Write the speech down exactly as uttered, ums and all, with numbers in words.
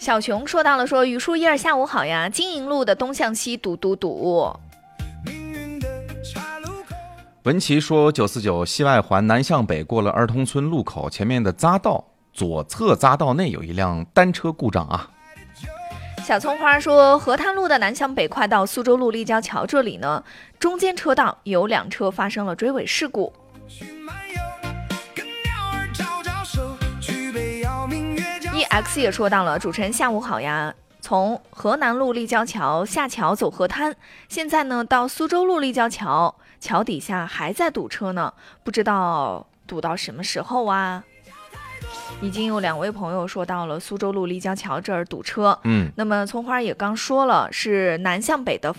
小熊说到了说，雨叔一儿下午好呀，金银路的东向西堵堵堵。 文琪说九四九西外环南向北过了儿童村路口前面的匝道，左侧匝道内有一辆单车故障啊。 小葱花说，河滩路的南向北快到苏州路立交桥这里呢，中间车道有两车发生了追尾事故。E X 也说到了，主持人下午好呀，从河南路立交桥下桥走河滩，现在呢到苏州路立交桥，桥底下还在堵车呢，不知道堵到什么时候啊。已经有两位朋友说到了苏州路立交桥这儿堵车， 嗯， 那么葱花也刚说了，是南向北的